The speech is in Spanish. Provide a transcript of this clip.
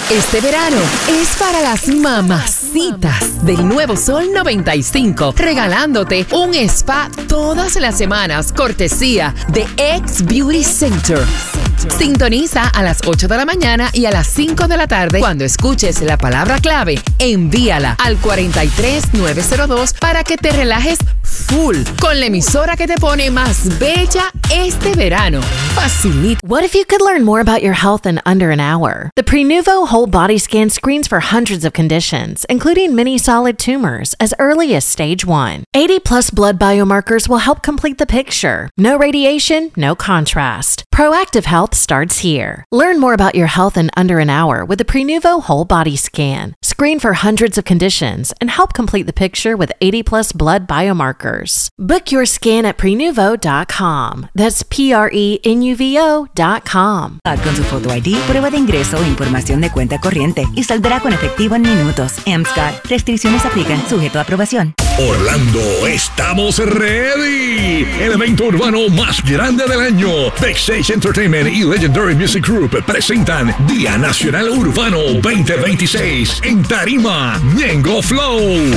Este verano es para las mamacitas del Nuevo Sol 95, regalándote un spa todas las semanas, cortesía de X Beauty Center. Sintoniza a las 8 de la mañana y a las 5 de la tarde cuando escuches la palabra clave. Envíala al 43902 para que te relajes full con la emisora que te pone más bella este verano. Facilita. What if you could learn more about your health in under an hour? The Prenuvo Whole Body Scan screens for hundreds of conditions, including many solid tumors, as early as stage 1. 80-plus blood biomarkers will help complete the picture. No radiation, no contrast. Proactive health starts here. Learn more about your health in under an hour with the Prenuvo Whole Body Scan. Screen for hundreds of conditions and help complete the picture with 80-plus blood biomarkers. Book your scan at Prenuvo.com. That's PRENUVO.com. Con su Photo ID, prueba de ingreso o información de cuenta corriente y saldrá con efectivo en minutos. MSCOT. Restricciones aplican. Sujeto a aprobación. Orlando, estamos ready. El evento urbano más grande del año. Backstage Entertainment y Legendary Music Group presentan Día Nacional Urbano 2026 en Tarima, Ñengo Flow.